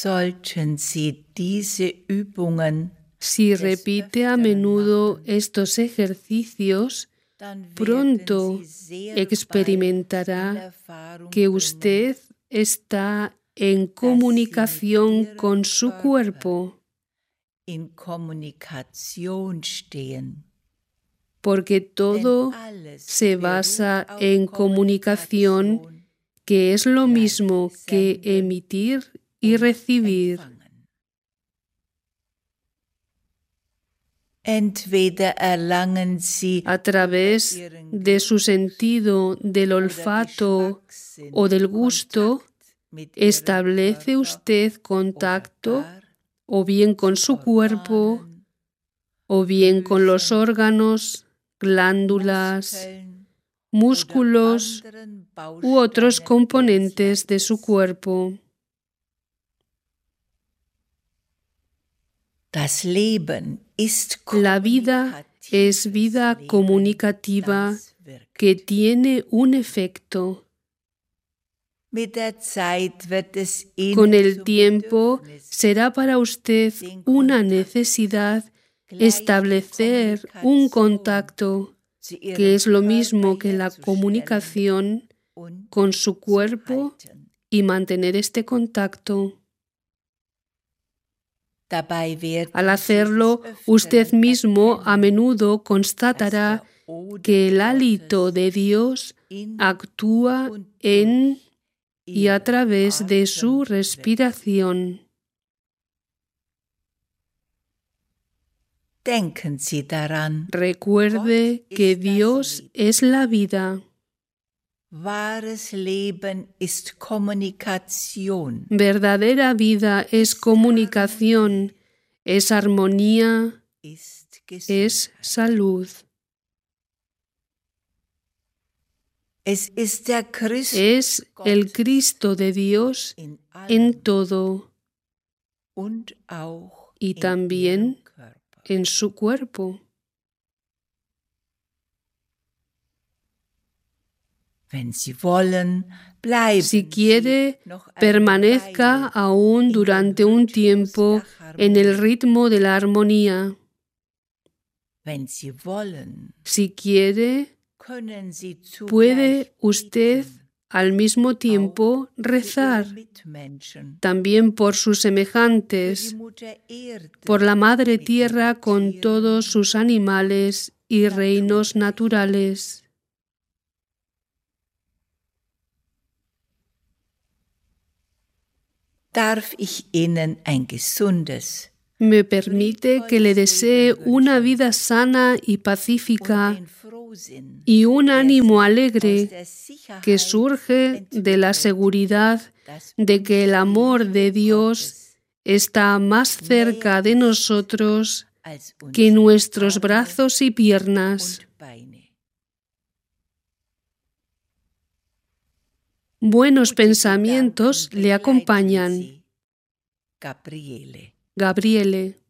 sollten Sie diese Übungen Si repite a menudo estos ejercicios, pronto experimentará que usted está en comunicación con su cuerpo, in Kommunikation stehen. porque todo se basa en comunicación, que es lo mismo que emitir y recibir. Entweder erlangen Sie A través de su sentido del olfato o del gusto, establece usted contacto o bien con su cuerpo, o bien con los órganos, glándulas, músculos u otros componentes de su cuerpo. Das Leben ist La vida es vida comunicativa que tiene un efecto. Mit der Zeit wird es Con Ihnen el zum tiempo Bedürfnis, será para usted una necesidad establecer un contacto, zu Ihrem que es lo Körper mismo que la herzustellen comunicación und con su cuerpo halten. y mantener este contacto. Dabei werden Al Sie hacerlo, des usted Öfteren mismo a erkennen, menudo dass constatará der Odem que el hálito Gottes de Dios in actúa und en durch y a Ihren través de Atem su wirkt. respiración. Denken Sie daran, Recuerde Gott que ist das Dios Leben. es la vida. Wahres Leben ist Kommunikation. Verdadera vida es comunicación, es armonía, Ist es Gesundheit. salud. Es ist der Christus Es el Gottes Cristo de Dios in allem en todo und auch y in también Ihrem Körper. en su cuerpo. Wenn Sie wollen, bleiben Si quiere, Sie noch eine permanezca Weile aún in durante dem un Rhythmus tiempo der en el Harmonie. ritmo de la armonía. Wenn Sie wollen, Si quiere, können Sie zugleich puede usted beten, al mismo tiempo für rezar, Ihre Mitmenschen, también por sus für die semejantes, Mutter Erde, por la Madre mit den Tierra con Tieren, todos sus animales y reinos naturales. darf ich Ihnen ein gesundes Me permite que le desee una vida sana y pacífica und den Frohsinn, y un der ánimo sich aus alegre der Sicherheit que surge de la entwickelt, seguridad dass de que el uns die amor de Liebe Dios Gottes está más cerca de nosotros als que unsere nuestros Arme brazos y piernas. und Beine. Buenos Gute pensamientos Gedanken le begleiten acompañan. Sie. Gabriele. Gabriele.